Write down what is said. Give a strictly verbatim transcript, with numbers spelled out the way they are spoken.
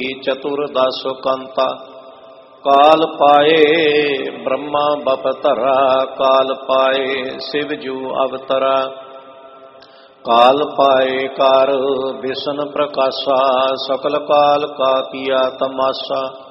ਚਤੁਰਦਸ ਕੰਤਾ। ਕਾਲ ਪਾਏ ਬ੍ਰਹਮਾ ਬਪਤਰਾ, ਕਾਲ ਪਾਏ ਸਿਵ ਜੂ ਅਵਤਰਾ। ਕਾਲ ਪਾਏ ਕਰ ਬਿਸ਼ਨ ਪ੍ਰਕਾਸ਼ਾ, ਸਕਲ ਕਾਲ ਕਾ ਕੀਆ ਤਮਾਸ਼ਾ।